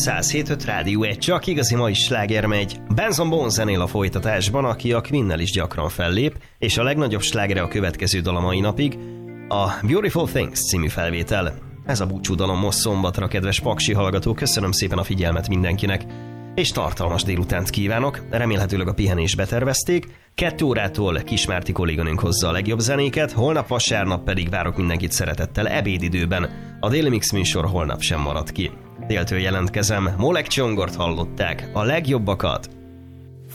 107.5 Rádió 1, csak igazi mai sláger megy. Benson Boone zenél a folytatásban, aki a Queen-nel is gyakran fellép, és a legnagyobb slágere a következő dal a mai napig, a Beautiful Things című felvétel. Ez a búcsúdalom most szombatra, kedves paksi hallgató, köszönöm szépen a figyelmet mindenkinek, és tartalmas délutánt kívánok, remélhetőleg a pihenést betervezték, 2 órától Kismárti kolléganőnk hozza a legjobb zenéket, holnap vasárnap pedig várok mindenkit szeretettel ebédidőben, a Déli Mix műsor holnap sem marad ki. Déltől jelentkezem, Molek Csongort hallották, a legjobbakat.